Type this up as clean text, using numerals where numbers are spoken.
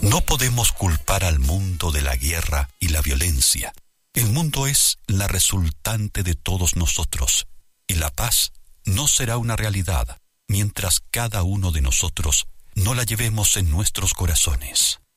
No podemos culpar al mundo de la guerra y la violencia. El mundo es la resultante de todos nosotros, y la paz no será una realidad mientras cada uno de nosotros no la llevemos en nuestros corazones.